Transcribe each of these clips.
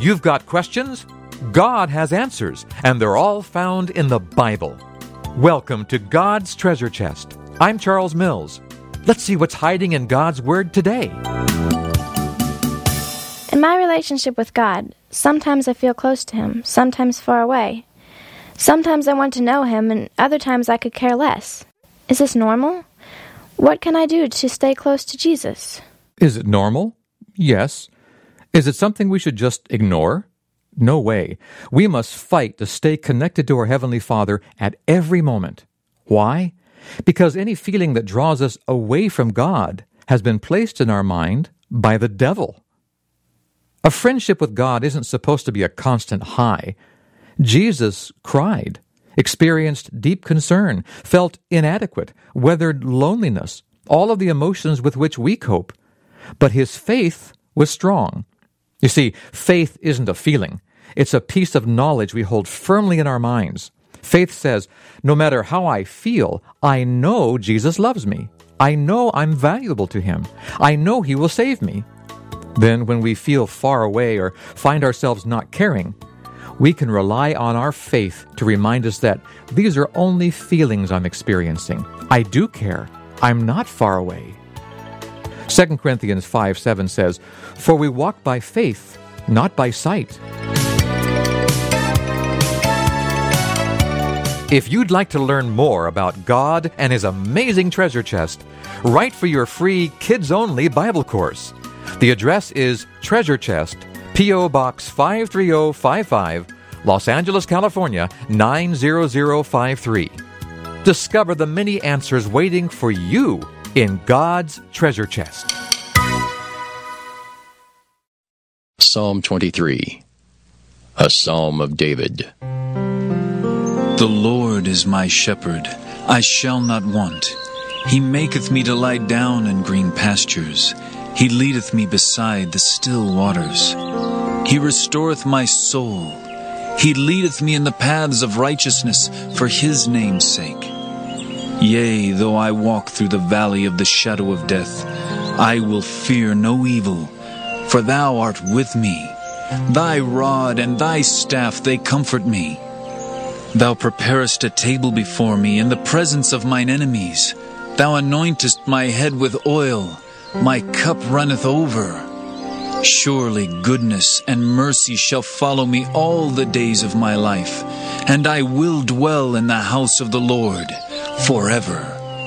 you've got questions, God has answers, and they're all found in the Bible. Welcome to God's Treasure Chest. I'm Charles Mills. Let's see what's hiding in God's Word today. In my relationship with God, sometimes I feel close to Him, sometimes far away. Sometimes I want to know Him, and other times I could care less. Is this normal? What can I do to stay close to Jesus? Is it normal? Yes. Is it something we should just ignore? No way. We must fight to stay connected to our Heavenly Father at every moment. Why? Because any feeling that draws us away from God has been placed in our mind by the devil. A friendship with God isn't supposed to be a constant high. Jesus cried, experienced deep concern, felt inadequate, weathered loneliness, all of the emotions with which we cope. But his faith was strong. You see, faith isn't a feeling. It's a piece of knowledge we hold firmly in our minds. Faith says, no matter how I feel, I know Jesus loves me. I know I'm valuable to Him. I know He will save me. Then when we feel far away or find ourselves not caring, we can rely on our faith to remind us that these are only feelings I'm experiencing. I do care. I'm not far away. 2 Corinthians 5:7 says, "For we walk by faith, not by sight." If you'd like to learn more about God and His amazing treasure chest, write for your free kids-only Bible course. The address is Treasure Chest, P.O. Box 53055, Los Angeles, California, 90053. Discover the many answers waiting for you in God's treasure chest. Psalm 23, a Psalm of David. The Lord is my shepherd, I shall not want. He maketh me to lie down in green pastures. He leadeth me beside the still waters. He restoreth my soul. He leadeth me in the paths of righteousness for His name's sake. Yea, though I walk through the valley of the shadow of death, I will fear no evil, for Thou art with me. Thy rod and Thy staff, they comfort me. Thou preparest a table before me in the presence of mine enemies. Thou anointest my head with oil. My cup runneth over. Surely goodness and mercy shall follow me all the days of my life, and I will dwell in the house of the Lord forever.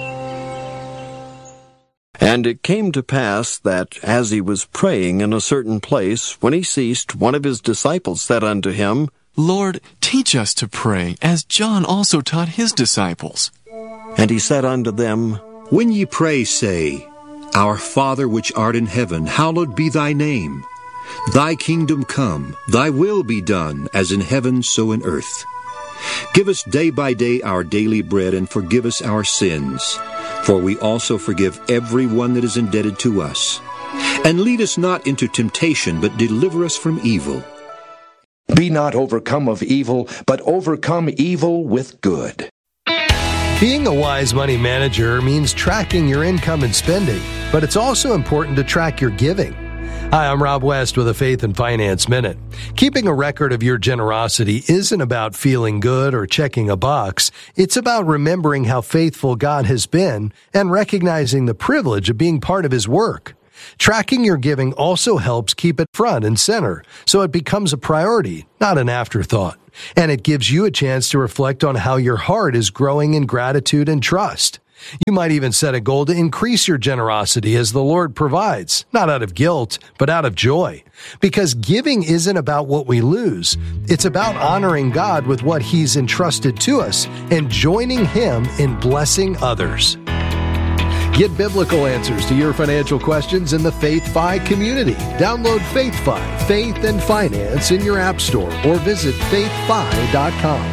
And it came to pass that, as he was praying in a certain place, when he ceased, one of his disciples said unto him, Lord, teach us to pray, as John also taught his disciples. And he said unto them, When ye pray, say, Our Father which art in heaven, hallowed be thy name. Thy kingdom come, thy will be done, as in heaven so in earth. Give us day by day our daily bread, and forgive us our sins, for we also forgive every one that is indebted to us. And lead us not into temptation, but deliver us from evil. Be not overcome of evil, but overcome evil with good. Being a wise money manager means tracking your income and spending, but it's also important to track your giving. Hi, I'm Rob West with a Faith and Finance Minute. Keeping a record of your generosity isn't about feeling good or checking a box. It's about remembering how faithful God has been and recognizing the privilege of being part of His work. Tracking your giving also helps keep it front and center, so it becomes a priority, not an afterthought. And it gives you a chance to reflect on how your heart is growing in gratitude and trust. You might even set a goal to increase your generosity as the Lord provides, not out of guilt, but out of joy. Because giving isn't about what we lose. It's about honoring God with what He's entrusted to us and joining Him in blessing others. Get biblical answers to your financial questions in the FaithFi community. Download FaithFi, Faith and Finance in your app store or visit faithfi.com.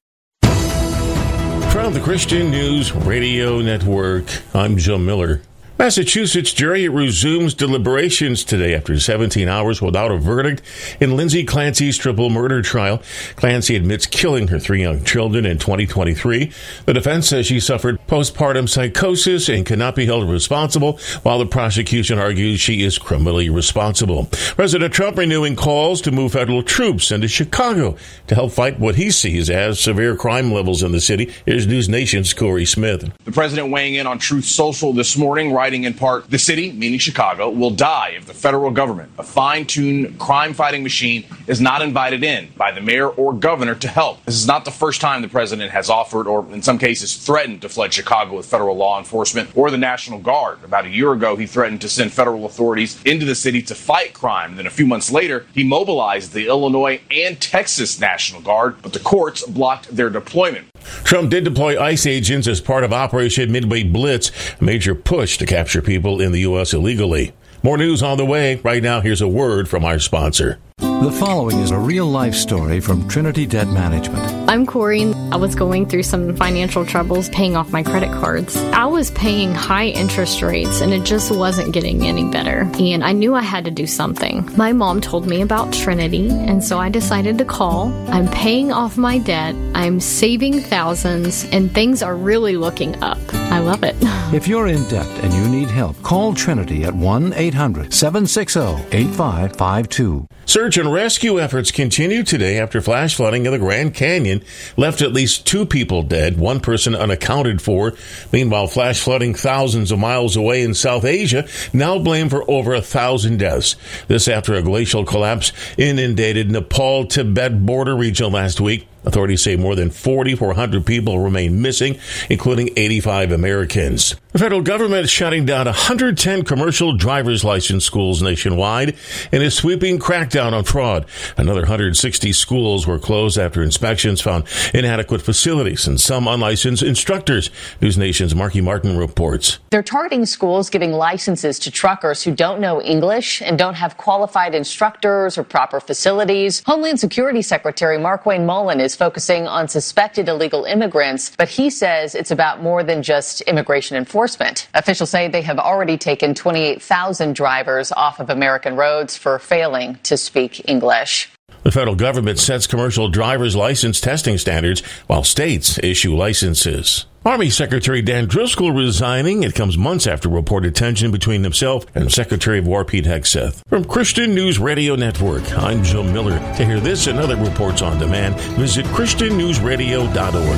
From the Christian News Radio Network, I'm Joe Miller. Massachusetts jury resumes deliberations today after 17 hours without a verdict in Lindsay Clancy's triple murder trial. Clancy admits killing her 3 young children in 2023. The defense says she suffered postpartum psychosis and cannot be held responsible, while the prosecution argues she is criminally responsible. President Trump renewing calls to move federal troops into Chicago to help fight what he sees as severe crime levels in the city. Here's News Nation's Corey Smith. The president weighing in on Truth Social this morning, writing in part, the city, meaning Chicago, will die if the federal government, a fine-tuned crime-fighting machine, is not invited in by the mayor or governor to help. This is not the first time the president has offered, or in some cases threatened, to flood Chicago with federal law enforcement or the National Guard. About a year ago, he threatened to send federal authorities into the city to fight crime. Then a few months later, he mobilized the Illinois and Texas National Guard, but the courts blocked their deployment. Trump did deploy ICE agents as part of Operation Midway Blitz, a major push to capture people in the U.S. illegally. More news on the way. Right now, here's a word from our sponsor. The following is a real-life story from Trinity Debt Management. I'm Corey. I was going through some financial troubles paying off my credit cards. I was paying high interest rates, and it just wasn't getting any better. And I knew I had to do something. My mom told me about Trinity, and so I decided to call. I'm paying off my debt. I'm saving thousands, and things are really looking up. I love it. If you're in debt and you need help, call Trinity at 1-800-760-8552. Search and rescue efforts continue today after flash flooding in the Grand Canyon left at least 2 people dead, 1 person unaccounted for. Meanwhile, flash flooding thousands of miles away in South Asia now blamed for over 1,000 deaths. This after a glacial collapse inundated Nepal-Tibet border region last week. Authorities say more than 4,400 people remain missing, including 85 Americans. The federal government is shutting down 110 commercial driver's license schools nationwide and is sweeping crackdown on fraud. Another 160 schools were closed after inspections found inadequate facilities and some unlicensed instructors. News Nation's Marky Martin reports. They're targeting schools giving licenses to truckers who don't know English and don't have qualified instructors or proper facilities. Homeland Security Secretary Markwayne Mullin is focusing on suspected illegal immigrants, but he says it's about more than just immigration enforcement. Officials say they have already taken 28,000 drivers off of American roads for failing to speak English. The federal government sets commercial driver's license testing standards while states issue licenses. Army Secretary Dan Driscoll resigning. It comes months after reported tension between himself and Secretary of War Pete Hegseth. From Christian News Radio Network, I'm Joe Miller. To hear this and other reports on demand, visit ChristianNewsRadio.org.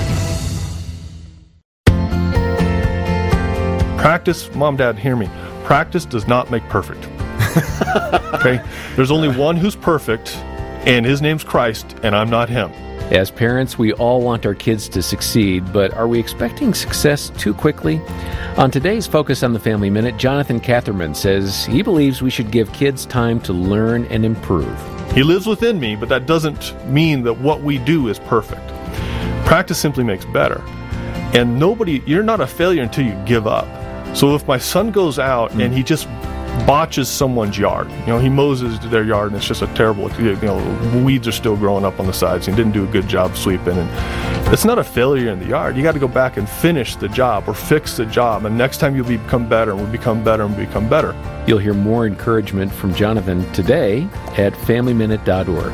Practice, Mom, Dad, hear me. Practice does not make perfect. Okay? There's only one who's perfect, and his name's Christ, and I'm not him. As parents, we all want our kids to succeed, but are we expecting success too quickly? On today's Focus on the Family Minute, Jonathan Catherman says he believes we should give kids time to learn and improve. He lives within me, but that doesn't mean that what we do is perfect. Practice simply makes better. And you're not a failure until you give up. So if my son goes out and he just botches someone's yard, he mows their yard and it's just a terrible, weeds are still growing up on the sides. He didn't do a good job sweeping, and it's not a failure in the yard. You got to go back and finish the job or fix the job, and next time you'll become better, and we'll become better and become better. You'll hear more encouragement from Jonathan today at FamilyMinute.org.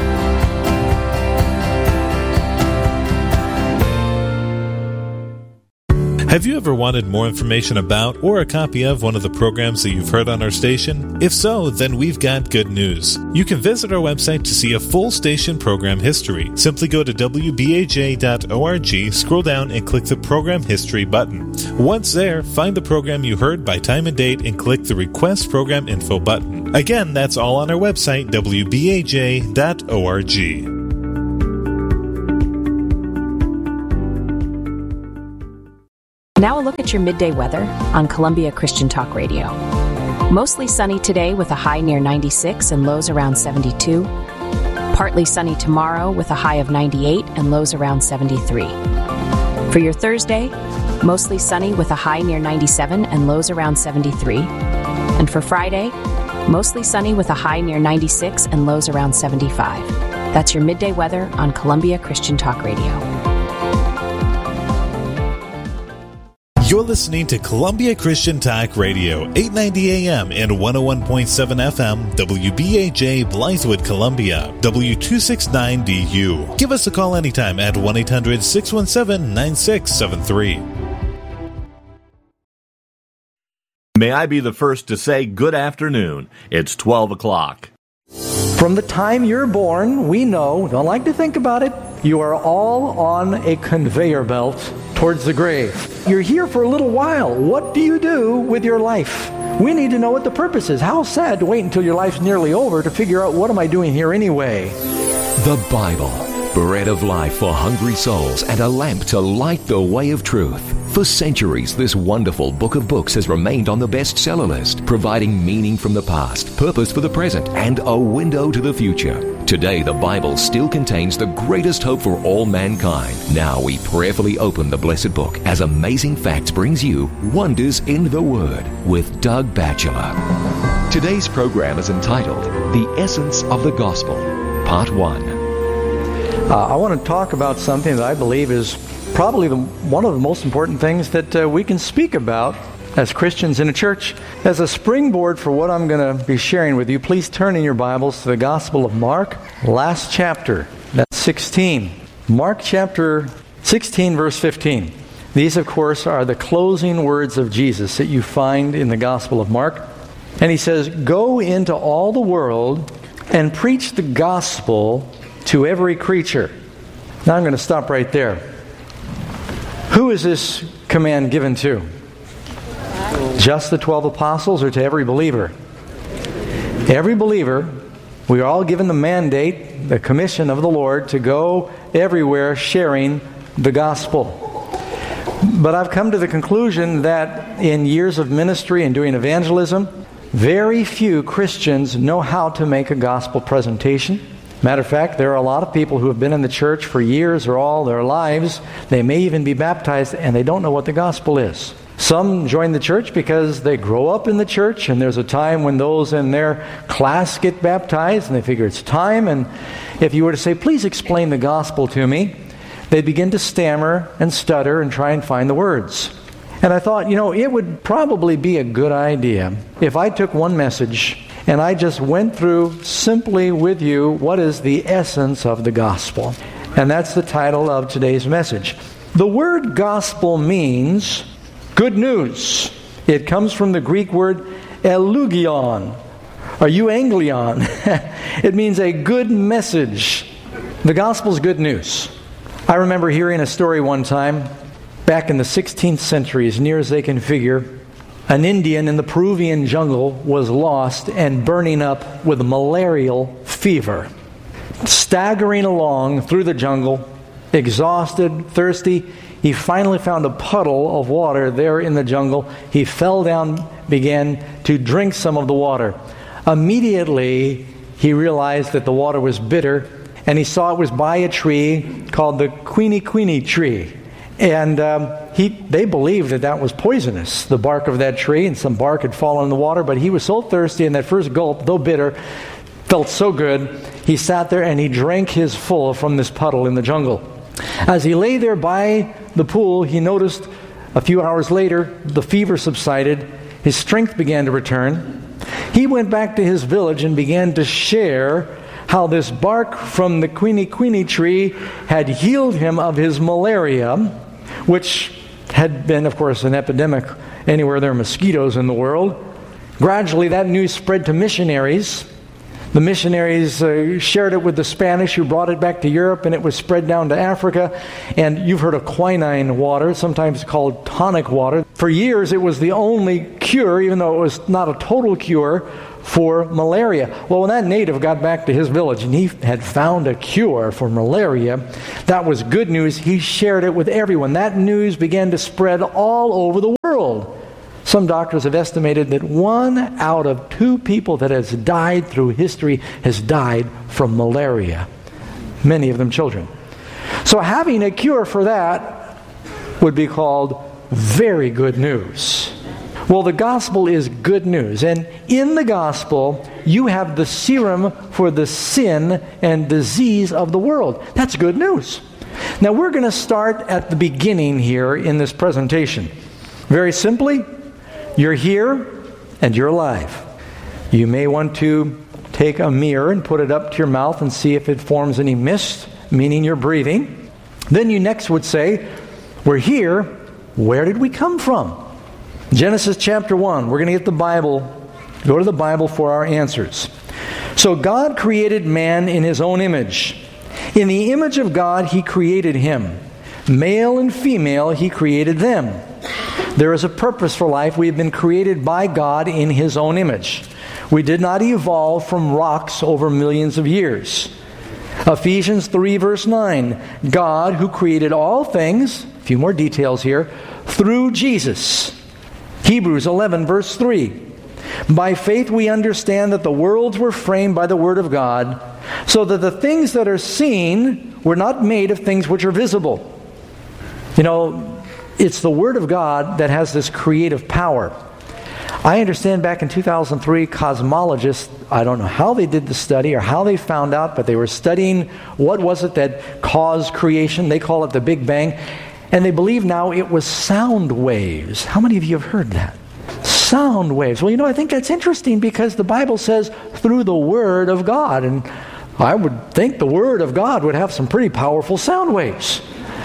Have you ever wanted more information about or a copy of one of the programs that you've heard on our station? If so, then we've got good news. You can visit our website to see a full station program history. Simply go to wbaj.org, scroll down and click the Program History button. Once there, find the program you heard by time and date and click the Request Program Info button. Again, that's all on our website, wbaj.org. Now a look at your midday weather on Columbia Christian Talk Radio. Mostly sunny today with a high near 96 and lows around 72. Partly sunny tomorrow with a high of 98 and lows around 73. For your Thursday, mostly sunny with a high near 97 and lows around 73. And for Friday, mostly sunny with a high near 96 and lows around 75. That's your midday weather on Columbia Christian Talk Radio. You're listening to Columbia Christian Talk Radio, 890 AM and 101.7 FM, WBAJ Blythewood, Columbia, W269DU. Give us a call anytime at 1-800-617-9673. May I be the first to say good afternoon. It's 12 o'clock. From the time you're born, we know, don't like to think about it, you are all on a conveyor belt towards the grave. You're here for a little while. What do you do with your life? We need to know what the purpose is. How sad to wait until your life's nearly over to figure out, what am I doing here anyway? The Bible, bread of life for hungry souls and a lamp to light the way of truth. For centuries, this wonderful book of books has remained on the bestseller list, providing meaning from the past, purpose for the present, and a window to the future. Today, the Bible still contains the greatest hope for all mankind. Now we prayerfully open the blessed book as Amazing Facts brings you Wonders in the Word with Doug Batchelor. Today's program is entitled The Essence of the Gospel, Part 1. I want to talk about something that I believe is probably one of the most important things that we can speak about as Christians in a church. As a springboard for what I'm going to be sharing with you, please turn in your Bibles to the Gospel of Mark, last chapter, that's 16. Mark chapter 16, verse 15. These, of course, are the closing words of Jesus that you find in the Gospel of Mark. And he says, "Go into all the world and preach the gospel to every creature." Now I'm going to stop right there. Who is this command given to? Just the 12 apostles, or to every believer? Every believer. We are all given the mandate, the commission of the Lord, to go everywhere sharing the gospel. But I've come to the conclusion that in years of ministry and doing evangelism, very few Christians know how to make a gospel presentation. Matter of fact, there are a lot of people who have been in the church for years or all their lives. They may even be baptized, and they don't know what the gospel is. Some join the church because they grow up in the church, and there's a time when those in their class get baptized, and they figure it's time. And if you were to say, "Please explain the gospel to me," they begin to stammer and stutter and try and find the words. And I thought, it would probably be a good idea if I took one message and I just went through simply with you what is the essence of the gospel. And that's the title of today's message. The word gospel means good news. It comes from the Greek word eulogion, or euangelion. It means a good message. The gospel's good news. I remember hearing a story one time, back in the 16th century, as near as they can figure. An Indian in the Peruvian jungle was lost and burning up with malarial fever. Staggering along through the jungle, exhausted, thirsty, he finally found a puddle of water there in the jungle. He fell down, began to drink some of the water. Immediately, he realized that the water was bitter, and he saw it was by a tree called the quini tree. And they believed that was poisonous, the bark of that tree, and some bark had fallen in the water. But he was so thirsty, and that first gulp, though bitter, felt so good, he sat there and he drank his full from this puddle in the jungle. As he lay there by the pool, he noticed a few hours later, the fever subsided, his strength began to return. He went back to his village and began to share how this bark from the quini tree had healed him of his malaria, which had been, of course, an epidemic anywhere there are mosquitoes in the world. Gradually, that news spread to missionaries. The missionaries shared it with the Spanish, who brought it back to Europe, and it was spread down to Africa. And you've heard of quinine water, sometimes called tonic water. For years, it was the only cure, even though it was not a total cure, for malaria. Well, when that native got back to his village and he had found a cure for malaria, that was good news. He shared it with everyone. That news began to spread all over the world. Some doctors have estimated that 1 out of 2 people that has died through history has died from malaria. Many of them children. So having a cure for that would be called very good news. Well, the gospel is good news. And in the gospel, you have the serum for the sin and disease of the world. That's good news. Now, we're going to start at the beginning here in this presentation. Very simply, you're here and you're alive. You may want to take a mirror and put it up to your mouth and see if it forms any mist, meaning you're breathing. Then you next would say, we're here, where did we come from? Genesis chapter 1, we're going to get the Bible, go to the Bible for our answers. So God created man in His own image. In the image of God He created him. Male and female He created them. There is a purpose for life. We have been created by God in His own image. We did not evolve from rocks over millions of years. Ephesians 3 verse 9, God who created all things, a few more details here, through Jesus. Hebrews 11 verse 3, by faith we understand that the worlds were framed by the Word of God, so that the things that are seen were not made of things which are visible. You know, it's the Word of God that has this creative power. I understand back in 2003, cosmologists, I don't know how they did the study or how they found out, but they were studying what was it that caused creation. They call it the Big Bang. And they believe now it was sound waves. How many of you have heard that? Sound waves. Well, you know, I think that's interesting because the Bible says through the Word of God. And I would think the Word of God would have some pretty powerful sound waves.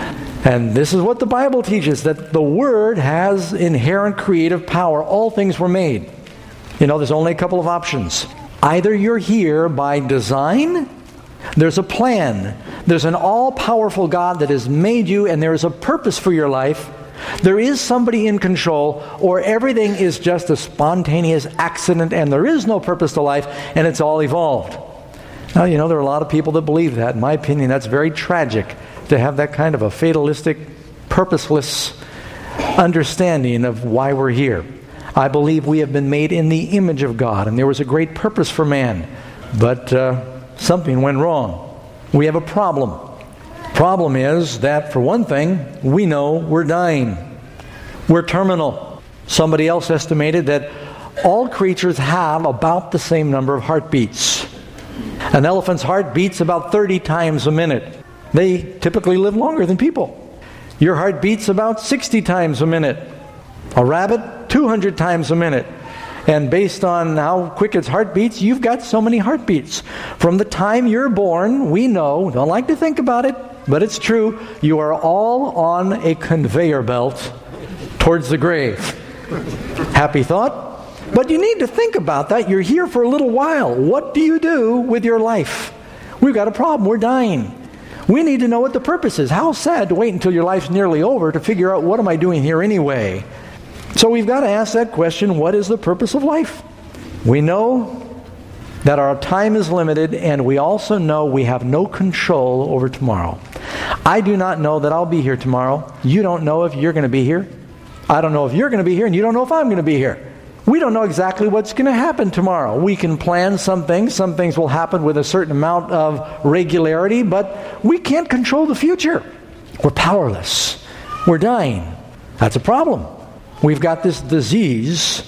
And this is what the Bible teaches, that the Word has inherent creative power. All things were made. You know, there's only a couple of options. Either you're here by design, there's a plan, there's an all-powerful God that has made you, and there is a purpose for your life. There is somebody in control, or everything is just a spontaneous accident, and there is no purpose to life, and it's all evolved. Now, you know, there are a lot of people that believe that. In my opinion, that's very tragic, to have that kind of a fatalistic, purposeless understanding of why we're here. I believe we have been made in the image of God, and there was a great purpose for man. But something went wrong. We have a problem. Problem is that, for one thing, we know we're dying. We're terminal. Somebody else estimated that all creatures have about the same number of heartbeats. An elephant's heart beats about 30 times a minute. They typically live longer than people. Your heart beats about 60 times a minute. A rabbit, 200 times a minute. And based on how quick its heart beats, you've got so many heartbeats. From the time you're born, we know, don't like to think about it, but it's true, you are all on a conveyor belt towards the grave. Happy thought? But you need to think about that. You're here for a little while. What do you do with your life? We've got a problem. We're dying. We need to know what the purpose is. How sad to wait until your life's nearly over to figure out, what am I doing here anyway? So we've got to ask that question, what is the purpose of life? We know that our time is limited, and we also know we have no control over tomorrow. I do not know that I'll be here tomorrow. You don't know if you're going to be here. I don't know if you're going to be here, and you don't know if I'm going to be here. We don't know exactly what's going to happen tomorrow. We can plan some things. Some things will happen with a certain amount of regularity, but we can't control the future. We're powerless. We're dying. That's a problem. We've got this disease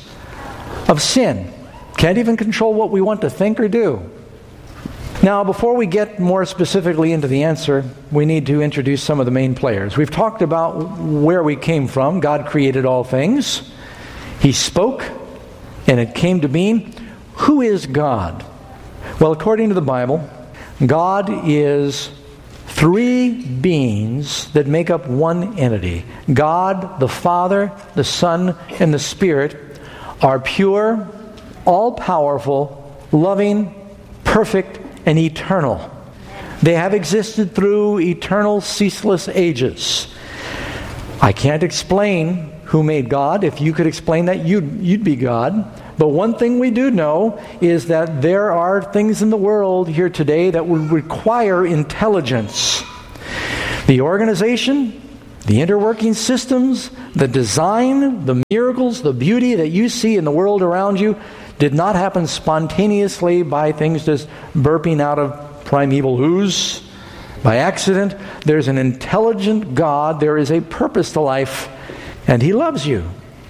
of sin. Can't even control what we want to think or do. Now, before we get more specifically into the answer, we need to introduce some of the main players. We've talked about where we came from. God created all things. He spoke, and it came to being. Who is God? Well, according to the Bible, God is three beings that make up one entity. God, the Father, the Son, and the Spirit are pure, all-powerful, loving, perfect, and eternal. They have existed through eternal, ceaseless ages. I can't explain who made God. If you could explain that, you'd be God. But one thing we do know is that there are things in the world here today that would require intelligence. The organization, the interworking systems, the design, the miracles, the beauty that you see in the world around you did not happen spontaneously by things just burping out of primeval ooze by accident. There's an intelligent God. There is a purpose to life, and He loves you.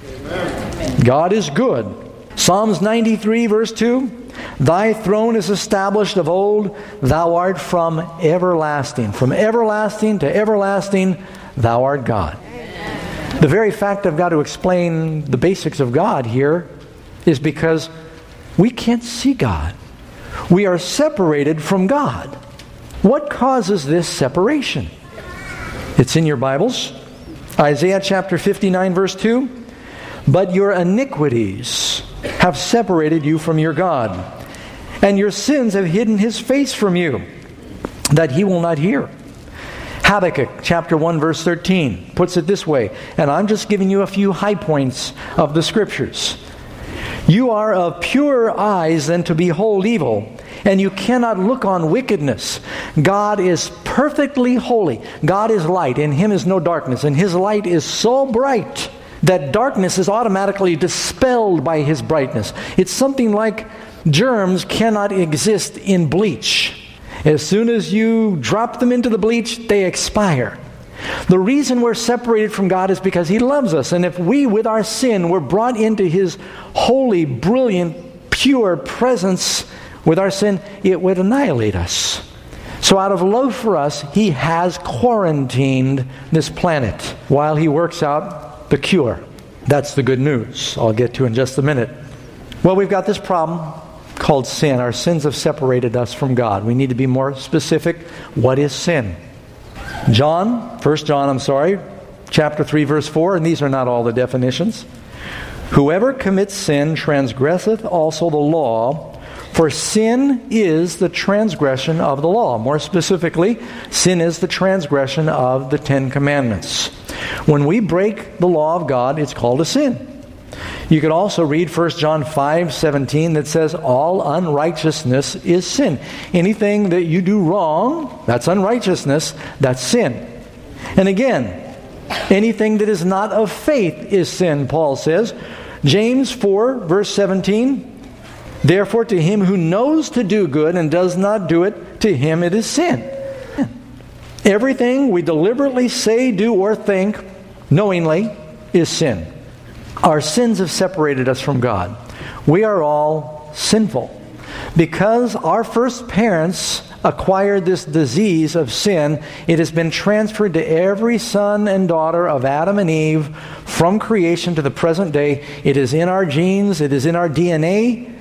Amen. God is good. Psalms 93 verse 2, Thy throne is established of old, Thou art from everlasting. From everlasting to everlasting, Thou art God. The very fact I've got to explain the basics of God here is because we can't see God. We are separated from God. What causes this separation? It's in your Bibles. Isaiah chapter 59, verse 2. But your iniquities have separated you from your God, and your sins have hidden His face from you, that He will not hear. Habakkuk chapter 1, verse 13 puts it this way, and I'm just giving you a few high points of the Scriptures. You are of purer eyes than to behold evil, and you cannot look on wickedness. God is perfectly holy. God is light. In Him is no darkness, and His light is so bright that darkness is automatically dispelled by His brightness. It's something like germs cannot exist in bleach. As soon as you drop them into the bleach, they expire. The reason we're separated from God is because He loves us. And if we, with our sin, were brought into His holy, brilliant, pure presence with our sin, it would annihilate us. So out of love for us, He has quarantined this planet while He works out the cure. That's the good news I'll get to in just a minute. Well, we've got this problem called sin. Our sins have separated us from God. We need to be more specific. What is sin? 1 John, chapter 3, verse 4, and these are not all the definitions. Whoever commits sin transgresseth also the law, for sin is the transgression of the law. More specifically, sin is the transgression of the Ten Commandments. When we break the law of God, it's called a sin. You could also read 1 John 5:17 that says, all unrighteousness is sin. Anything that you do wrong, that's unrighteousness, that's sin. And again, anything that is not of faith is sin, Paul says. James 4, verse 17, therefore to him who knows to do good and does not do it, to him it is sin. Everything we deliberately say, do, or think, knowingly, is sin. Our sins have separated us from God. We are all sinful. Because our first parents acquired this disease of sin, it has been transferred to every son and daughter of Adam and Eve from creation to the present day. It is in our genes, it is in our DNA,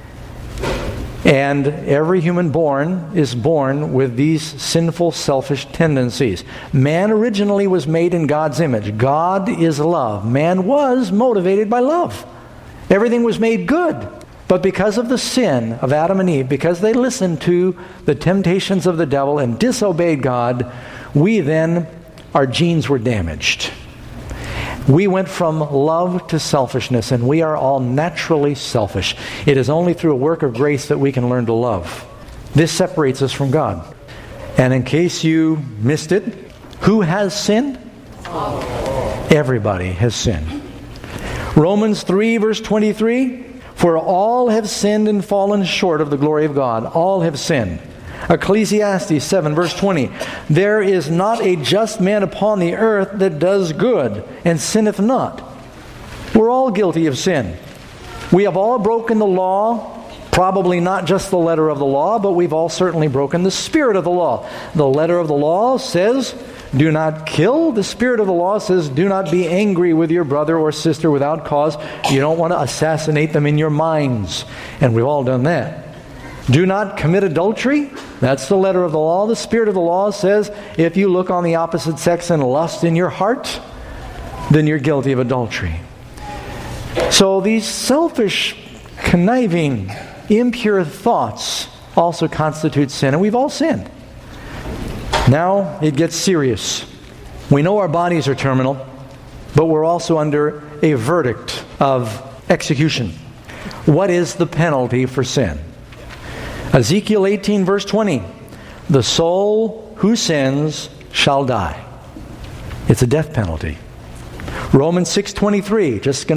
and every human born is born with these sinful, selfish tendencies. Man originally was made in God's image. God is love. Man was motivated by love. Everything was made good. But because of the sin of Adam and Eve, because they listened to the temptations of the devil and disobeyed God, our genes were damaged. We went from love to selfishness, and we are all naturally selfish. It is only through a work of grace that we can learn to love. This separates us from God. And in case you missed it, who has sinned? Everybody has sinned. Romans 3, verse 23, for all have sinned and fallen short of the glory of God. All have sinned. Ecclesiastes 7, verse 20, there is not a just man upon the earth that does good and sinneth not. We're all guilty of sin. We have all broken the law, probably not just the letter of the law, but we've all certainly broken the spirit of the law. The letter of the law says, do not kill. The spirit of the law says, do not be angry with your brother or sister without cause. You don't want to assassinate them in your minds. And we've all done that. Do not commit adultery. That's the letter of the law. The spirit of the law says, if you look on the opposite sex and lust in your heart, then you're guilty of adultery. So these selfish, conniving, impure thoughts also constitute sin, and we've all sinned. Now it gets serious. We know our bodies are terminal, but we're also under a verdict of execution. What is the penalty for sin? Ezekiel 18, verse 20, the soul who sins shall die. It's a death penalty. Romans 6:23, just